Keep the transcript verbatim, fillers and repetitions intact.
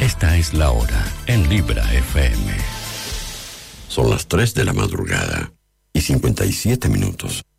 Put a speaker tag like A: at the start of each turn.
A: Esta es la hora en Libra F M.
B: Son las tres de la madrugada y cincuenta y siete minutos.